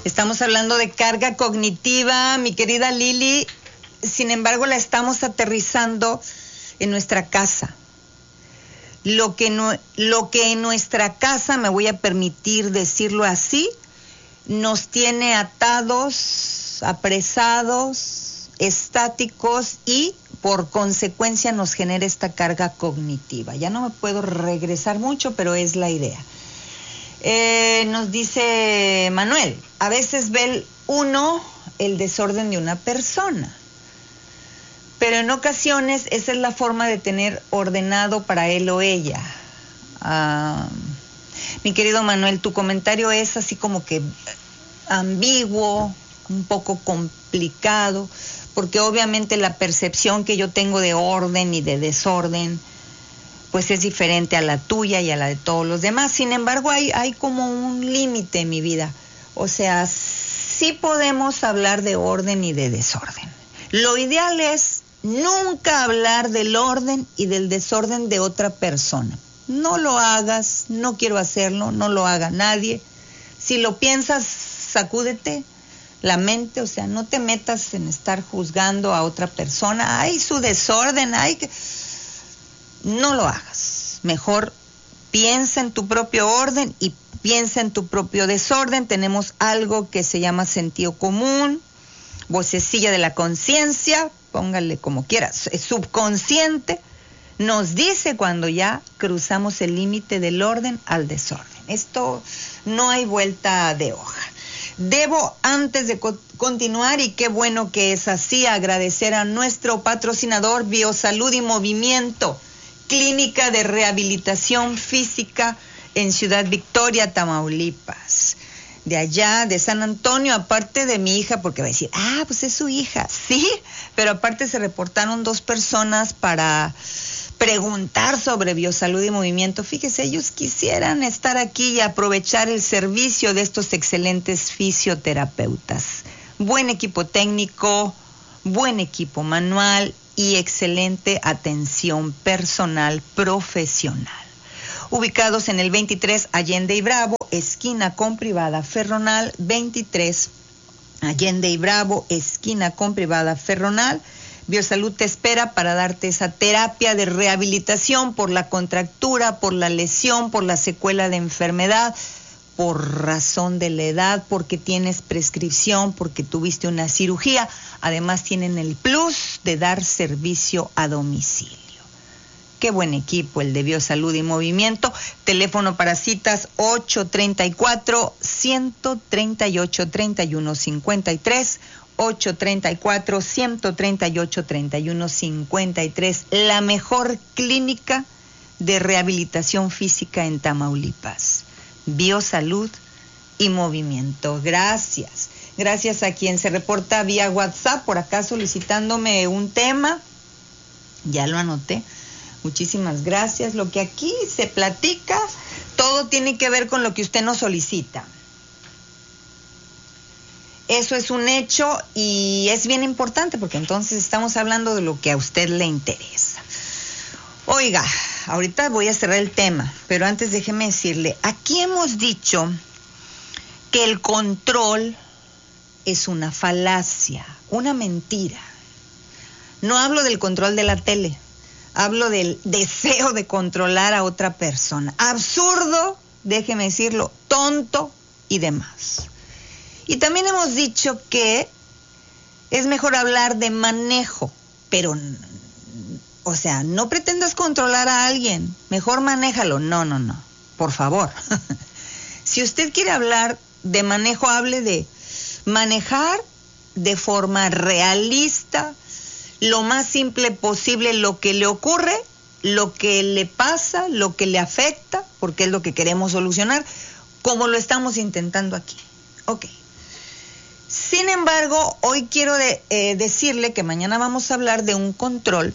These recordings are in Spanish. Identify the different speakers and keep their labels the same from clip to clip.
Speaker 1: Estamos hablando de carga cognitiva, mi querida Lili. Sin embargo, la estamos aterrizando en nuestra casa. Lo que en nuestra casa, me voy a permitir decirlo así, nos tiene atados, apresados, estáticos y por consecuencia nos genera esta carga cognitiva. Ya no me puedo regresar mucho, pero es la idea. Nos dice Manuel, a veces ve uno el desorden de una persona, pero en ocasiones esa es la forma de tener ordenado para él o ella. Mi querido Manuel, tu comentario es así como que ambiguo, un poco complicado, porque obviamente la percepción que yo tengo de orden y de desorden pues es diferente a la tuya y a la de todos los demás. Sin embargo, hay como un límite en mi vida. O sea, sí podemos hablar de orden y de desorden. Lo ideal es nunca hablar del orden y del desorden de otra persona. No lo hagas, no quiero hacerlo, no lo haga nadie. Si lo piensas, sacúdete la mente, o sea, no te metas en estar juzgando a otra persona. Ay, su desorden, ay, que... No lo hagas. Mejor piensa en tu propio orden y piensa en tu propio desorden. Tenemos algo que se llama sentido común, vocecilla de la conciencia, póngale como quieras, es subconsciente, nos dice cuando ya cruzamos el límite del orden al desorden. Esto no hay vuelta de hoja. Debo, antes de continuar, y qué bueno que es así, agradecer a nuestro patrocinador Biosalud y Movimiento, Clínica de Rehabilitación Física en Ciudad Victoria, Tamaulipas. De allá, de San Antonio, aparte de mi hija, porque va a decir, pues es su hija, sí, pero aparte se reportaron 2 personas para preguntar sobre Biosalud y Movimiento. Fíjese, ellos quisieran estar aquí y aprovechar el servicio de estos excelentes fisioterapeutas. Buen equipo técnico, buen equipo manual y excelente atención personal profesional. Ubicados en el 23 Allende y Bravo, esquina con Privada Ferronal, 23 Allende y Bravo, esquina con Privada Ferronal. Biosalud te espera para darte esa terapia de rehabilitación por la contractura, por la lesión, por la secuela de enfermedad, por razón de la edad, porque tienes prescripción, porque tuviste una cirugía. Además tienen el plus de dar servicio a domicilio. Qué buen equipo el de Biosalud y Movimiento. Teléfono para citas 834-138-3153, 834-138-3153. La mejor clínica de rehabilitación física en Tamaulipas. Biosalud y Movimiento. Gracias. Gracias a quien se reporta vía WhatsApp por acá solicitándome un tema. Ya lo anoté. Muchísimas gracias. Lo que aquí se platica, todo tiene que ver con lo que usted nos solicita. Eso es un hecho y es bien importante porque entonces estamos hablando de lo que a usted le interesa. Oiga, ahorita voy a cerrar el tema, pero antes déjeme decirle, aquí hemos dicho que el control es una falacia, una mentira. No hablo del control de la tele, hablo del deseo de controlar a otra persona. Absurdo, déjeme decirlo, tonto y demás. Y también hemos dicho que es mejor hablar de manejo, pero, o sea, no pretendas controlar a alguien, mejor manéjalo. No, por favor. Si usted quiere hablar de manejo, hable de manejar de forma realista, lo más simple posible, lo que le ocurre, lo que le pasa, lo que le afecta, porque es lo que queremos solucionar, como lo estamos intentando aquí. Ok. Sin embargo, hoy quiero decirle que mañana vamos a hablar de un control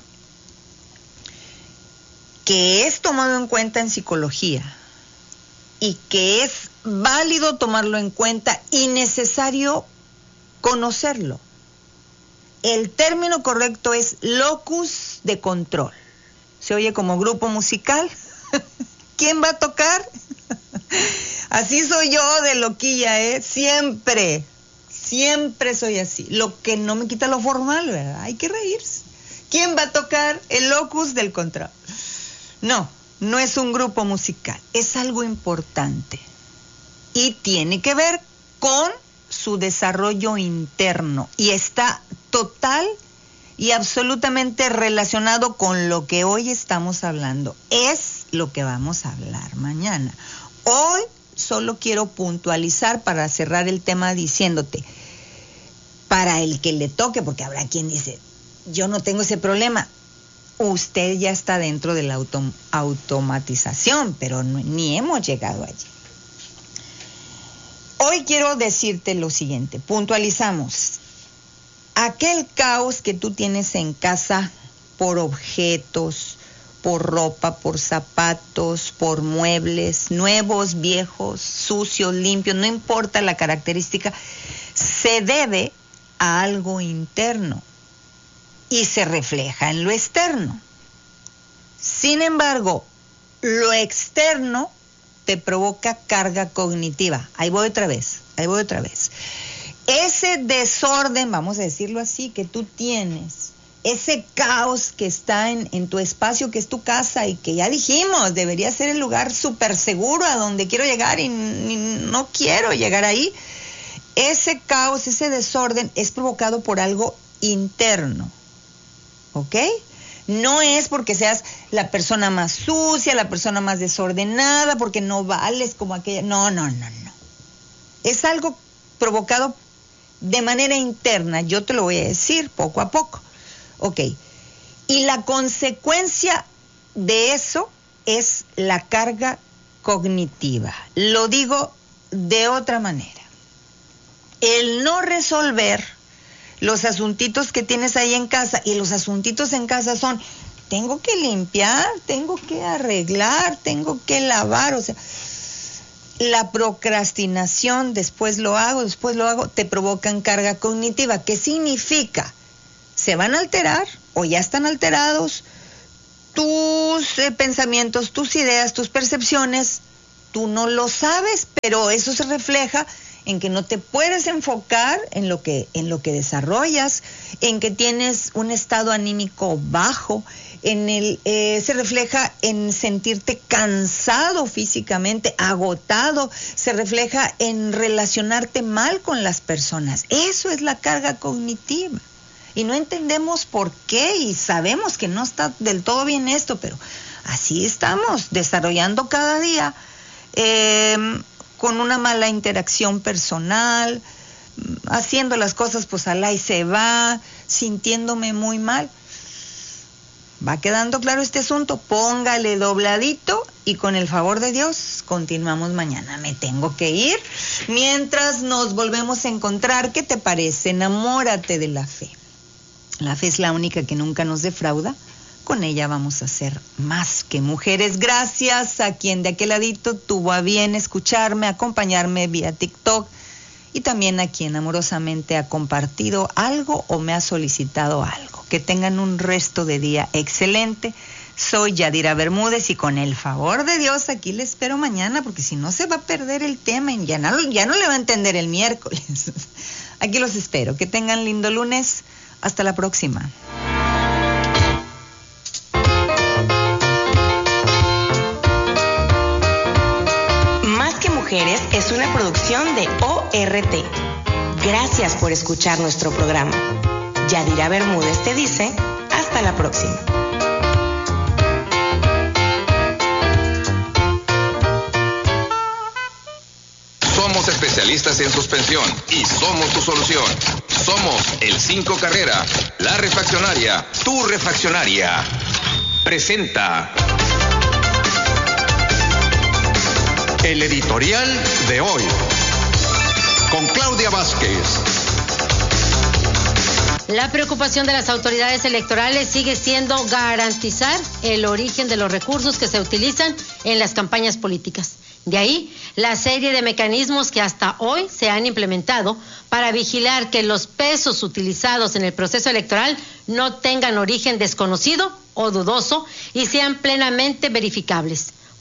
Speaker 1: que es tomado en cuenta en psicología y que es válido tomarlo en cuenta y necesario conocerlo. El término correcto es locus de control. ¿Se oye como grupo musical? ¿Quién va a tocar? Así soy yo de loquilla, siempre soy así. Lo que no me quita lo formal, ¿verdad? Hay que reírse. ¿Quién va a tocar el locus del contrabajo? No es un grupo musical, es algo importante y tiene que ver con su desarrollo interno y está total y absolutamente relacionado con lo que hoy estamos hablando. Es lo que vamos a hablar mañana. Hoy solo quiero puntualizar para cerrar el tema diciéndote, para el que le toque, porque habrá quien dice, yo no tengo ese problema. Usted ya está dentro de la automatización, pero ni hemos llegado allí. Hoy quiero decirte lo siguiente, puntualizamos. Aquel caos que tú tienes en casa por objetos, por ropa, por zapatos, por muebles, nuevos, viejos, sucios, limpios, no importa la característica, se debe a algo interno y se refleja en lo externo. Sin embargo, lo externo te provoca carga cognitiva. Ahí voy otra vez. Ese desorden, vamos a decirlo así, que tú tienes, ese caos que está en tu espacio, que es tu casa, y que ya dijimos, debería ser el lugar súper seguro a donde quiero llegar y no quiero llegar ahí. Ese caos, ese desorden es provocado por algo interno, ¿ok? No es porque seas la persona más sucia, la persona más desordenada, porque no vales como aquella. No. Es algo provocado de manera interna, yo te lo voy a decir poco a poco. Ok. Y la consecuencia de eso es la carga cognitiva. Lo digo de otra manera. El no resolver los asuntitos que tienes ahí en casa, y los asuntitos en casa son, tengo que limpiar, tengo que arreglar, tengo que lavar, o sea, la procrastinación, después lo hago, te provocan carga cognitiva. ¿Qué significa? Se van a alterar o ya están alterados tus pensamientos, tus ideas, tus percepciones. Tú no lo sabes, pero eso se refleja en que no te puedes enfocar en lo que desarrollas, en que tienes un estado anímico bajo, se refleja en sentirte cansado físicamente, agotado, se refleja en relacionarte mal con las personas. Eso es la carga cognitiva. Y no entendemos por qué, y sabemos que no está del todo bien esto, pero así estamos, desarrollando cada día, con una mala interacción personal, haciendo las cosas pues al ahí se va, sintiéndome muy mal. ¿Va quedando claro este asunto? Póngale dobladito y con el favor de Dios continuamos mañana. Me tengo que ir. Mientras nos volvemos a encontrar, ¿qué te parece? Enamórate de la fe. La fe es la única que nunca nos defrauda. Con ella vamos a ser más que mujeres. Gracias a quien de aquel ladito tuvo a bien escucharme, acompañarme vía TikTok, y también a quien amorosamente ha compartido algo o me ha solicitado algo. Que tengan un resto de día excelente. Soy Yadira Bermúdez y con el favor de Dios aquí les espero mañana, porque si no se va a perder el tema y ya no le va a entender el miércoles. Aquí los espero. Que tengan lindo lunes. Hasta la próxima.
Speaker 2: Más que Mujeres es una producción de ORT. Gracias por escuchar nuestro programa. Yadira Bermúdez te dice, hasta la próxima.
Speaker 3: Somos especialistas en suspensión y somos tu solución. Somos el 5 Carrera, la refaccionaria, tu refaccionaria. Presenta el editorial de hoy con Claudia Vázquez.
Speaker 4: La preocupación de las autoridades electorales sigue siendo garantizar el origen de los recursos que se utilizan en las campañas políticas. De ahí la serie de mecanismos que hasta hoy se han implementado para vigilar que los pesos utilizados en el proceso electoral no tengan origen desconocido o dudoso y sean plenamente verificables.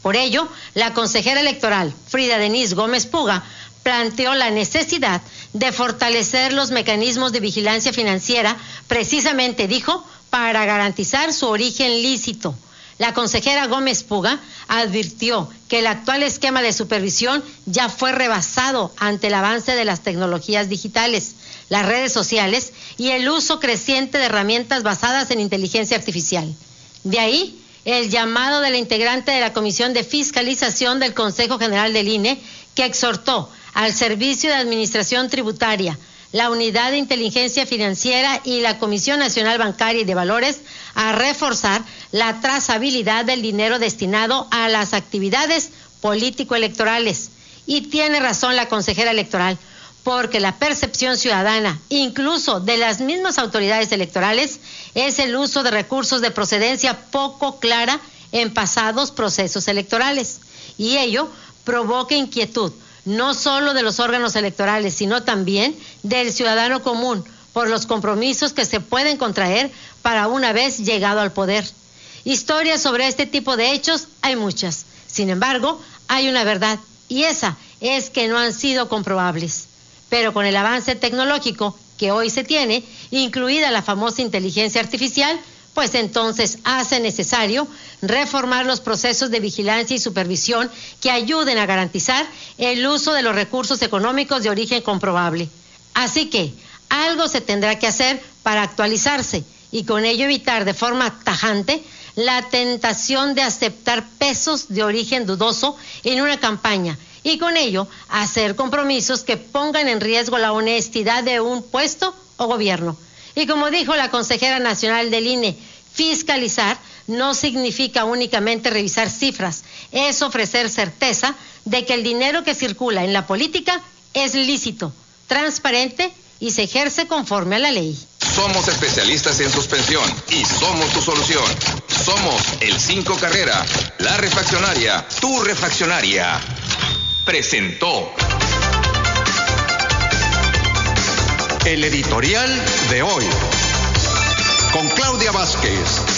Speaker 4: Por ello, la consejera electoral Frida Denise Gómez Puga planteó la necesidad de fortalecer los mecanismos de vigilancia financiera, precisamente, dijo, para garantizar su origen lícito. La consejera Gómez Puga advirtió que el actual esquema de supervisión ya fue rebasado ante el avance de las tecnologías digitales, las redes sociales y el uso creciente de herramientas basadas en inteligencia artificial. De ahí, el llamado de la integrante de la Comisión de Fiscalización del Consejo General del INE, que exhortó al Servicio de Administración Tributaria, la Unidad de Inteligencia Financiera y la Comisión Nacional Bancaria y de Valores a reforzar la trazabilidad del dinero destinado a las actividades político-electorales. Y tiene razón la consejera electoral, porque la percepción ciudadana, incluso de las mismas autoridades electorales, es el uso de recursos de procedencia poco clara en pasados procesos electorales. Y ello provoca inquietud, no solo de los órganos electorales, sino también del ciudadano común, por los compromisos que se pueden contraer para una vez llegado al poder. Historias sobre este tipo de hechos hay muchas. Sin embargo, hay una verdad, y esa es que no han sido comprobables. Pero con el avance tecnológico que hoy se tiene, incluida la famosa inteligencia artificial, pues entonces hace necesario reformar los procesos de vigilancia y supervisión que ayuden a garantizar el uso de los recursos económicos de origen comprobable. Así que algo se tendrá que hacer para actualizarse y con ello evitar de forma tajante la tentación de aceptar pesos de origen dudoso en una campaña y con ello hacer compromisos que pongan en riesgo la honestidad de un puesto o gobierno. Y como dijo la consejera nacional del INE, fiscalizar no significa únicamente revisar cifras, es ofrecer certeza de que el dinero que circula en la política es lícito, transparente y se ejerce conforme a la ley.
Speaker 3: Somos especialistas en suspensión y somos tu solución. Somos el 5 Carrera, la refaccionaria, tu refaccionaria. Presentó
Speaker 5: el editorial de hoy con Claudia Vázquez.